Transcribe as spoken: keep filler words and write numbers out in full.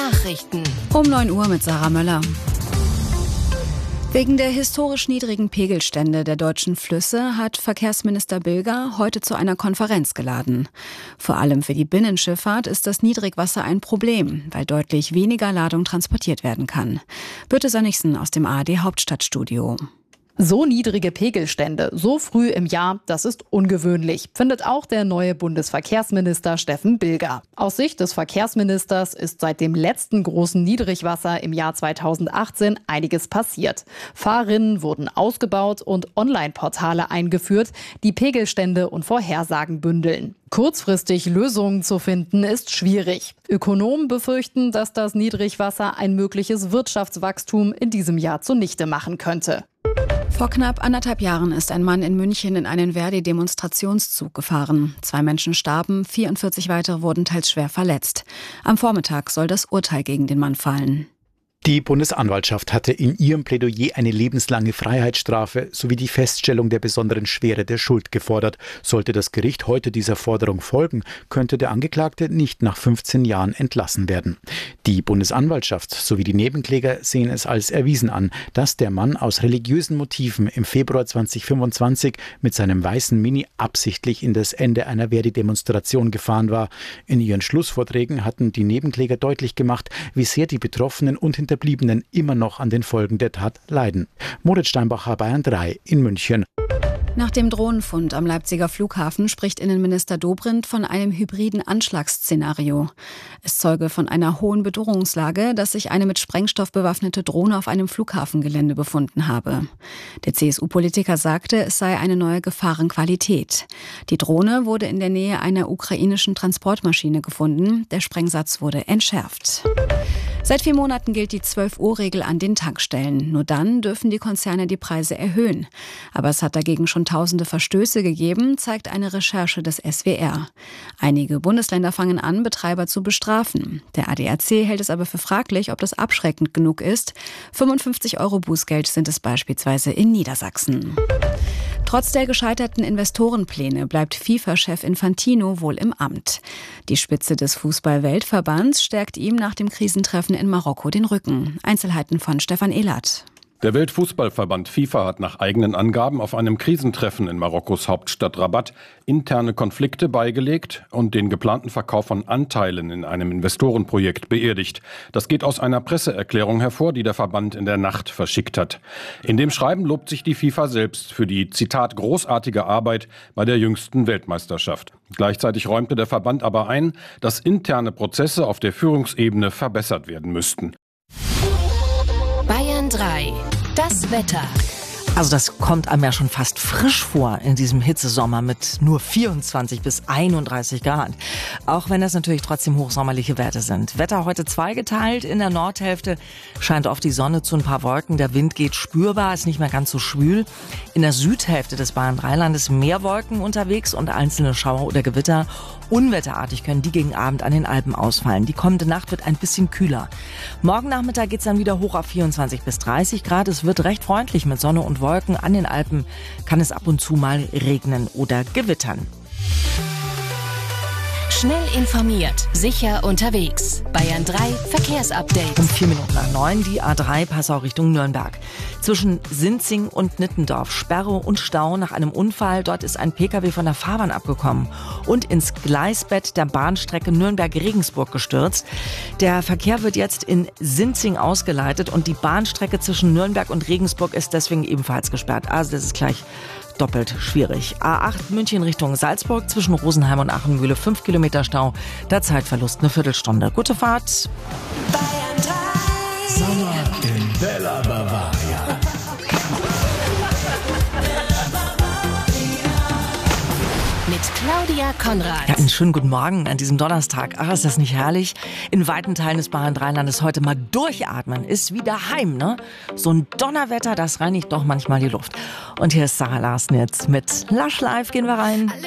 Nachrichten. Um neun Uhr mit Sarah Möller. Wegen der historisch niedrigen Pegelstände der deutschen Flüsse hat Verkehrsminister Bilger heute zu einer Konferenz geladen. Vor allem für die Binnenschifffahrt ist das Niedrigwasser ein Problem, weil deutlich weniger Ladung transportiert werden kann. Birte Sönnigsen aus dem A R D Hauptstadtstudio. So niedrige Pegelstände, so früh im Jahr, das ist ungewöhnlich, findet auch der neue Bundesverkehrsminister Steffen Bilger. Aus Sicht des Verkehrsministers ist seit dem letzten großen Niedrigwasser im Jahr zweitausendachtzehn einiges passiert. Fahrrinnen wurden ausgebaut und Online-Portale eingeführt, die Pegelstände und Vorhersagen bündeln. Kurzfristig Lösungen zu finden, ist schwierig. Ökonomen befürchten, dass das Niedrigwasser ein mögliches Wirtschaftswachstum in diesem Jahr zunichte machen könnte. Vor knapp anderthalb Jahren ist ein Mann in München in einen Verdi-Demonstrationszug gefahren. Zwei Menschen starben, vierundvierzig weitere wurden teils schwer verletzt. Am Vormittag soll das Urteil gegen den Mann fallen. Die Bundesanwaltschaft hatte in ihrem Plädoyer eine lebenslange Freiheitsstrafe sowie die Feststellung der besonderen Schwere der Schuld gefordert. Sollte das Gericht heute dieser Forderung folgen, könnte der Angeklagte nicht nach fünfzehn Jahren entlassen werden. Die Bundesanwaltschaft sowie die Nebenkläger sehen es als erwiesen an, dass der Mann aus religiösen Motiven im Februar zweitausendfünfundzwanzig mit seinem weißen Mini absichtlich in das Ende einer Verdi-Demonstration gefahren war. In ihren Schlussvorträgen hatten die Nebenkläger deutlich gemacht, wie sehr die Betroffenen und Hinterbliebenen immer noch an den Folgen der Tat leiden. Moritz Steinbacher, Bayern drei in München. Nach dem Drohnenfund am Leipziger Flughafen spricht Innenminister Dobrindt von einem hybriden Anschlagsszenario. Es zeuge von einer hohen Bedrohungslage, dass sich eine mit Sprengstoff bewaffnete Drohne auf einem Flughafengelände befunden habe. Der C S U-Politiker sagte, es sei eine neue Gefahrenqualität. Die Drohne wurde in der Nähe einer ukrainischen Transportmaschine gefunden. Der Sprengsatz wurde entschärft. Seit vier Monaten gilt die zwölf-Uhr-Regel an den Tankstellen. Nur dann dürfen die Konzerne die Preise erhöhen. Aber es hat dagegen schon tausende Verstöße gegeben, zeigt eine Recherche des S W R. Einige Bundesländer fangen an, Betreiber zu bestrafen. Der A D A C hält es aber für fraglich, ob das abschreckend genug ist. fünfundfünfzig Euro Bußgeld sind es beispielsweise in Niedersachsen. Trotz der gescheiterten Investorenpläne bleibt FIFA-Chef Infantino wohl im Amt. Die Spitze des Fußball-Weltverbands stärkt ihm nach dem Krisentreffen in Marokko den Rücken. Einzelheiten von Stefan Ehlert. Der Weltfußballverband FIFA hat nach eigenen Angaben auf einem Krisentreffen in Marokkos Hauptstadt Rabat interne Konflikte beigelegt und den geplanten Verkauf von Anteilen in einem Investorenprojekt beerdigt. Das geht aus einer Presseerklärung hervor, die der Verband in der Nacht verschickt hat. In dem Schreiben lobt sich die FIFA selbst für die, Zitat, großartige Arbeit bei der jüngsten Weltmeisterschaft. Gleichzeitig räumte der Verband aber ein, dass interne Prozesse auf der Führungsebene verbessert werden müssten. Bayern drei. Das Wetter. Also das kommt einem ja schon fast frisch vor in diesem Hitzesommer mit nur vierundzwanzig bis einunddreißig Grad. Auch wenn das natürlich trotzdem hochsommerliche Werte sind. Wetter heute zweigeteilt. In der Nordhälfte scheint oft die Sonne zu ein paar Wolken. Der Wind geht spürbar, ist nicht mehr ganz so schwül. In der Südhälfte des Bayern drei Landes mehr Wolken unterwegs und einzelne Schauer oder Gewitter. Unwetterartig können die gegen Abend an den Alpen ausfallen. Die kommende Nacht wird ein bisschen kühler. Morgen Nachmittag geht's dann wieder hoch auf vierundzwanzig bis dreißig Grad. Es wird recht freundlich mit Sonne und Wolken. An den Alpen kann es ab und zu mal regnen oder gewittern. Schnell informiert, sicher unterwegs. Bayern drei Verkehrsupdate. Um vier Minuten nach neun die A drei Passau Richtung Nürnberg. Zwischen Sinzing und Nittendorf Sperre und Stau nach einem Unfall. Dort ist ein Pkw von der Fahrbahn abgekommen und ins Gleisbett der Bahnstrecke Nürnberg-Regensburg gestürzt. Der Verkehr wird jetzt in Sinzing ausgeleitet und die Bahnstrecke zwischen Nürnberg und Regensburg ist deswegen ebenfalls gesperrt. Also das ist gleich doppelt schwierig. A acht München Richtung Salzburg zwischen Rosenheim und Achenmühle fünf Kilometer Stau. Der Zeitverlust eine Viertelstunde. Gute Fahrt. Bayern drei. Sommer in Bella Bavaria. Mit Claudia Konrad. Ja, einen schönen guten Morgen an diesem Donnerstag. Ach, ist das nicht herrlich? In weiten Teilen des Bayern drei Landes heute mal durchatmen. Ist wieder heim, ne? So ein Donnerwetter, das reinigt doch manchmal die Luft. Und hier ist Sarah Larsen jetzt mit Lush Life. Gehen wir rein.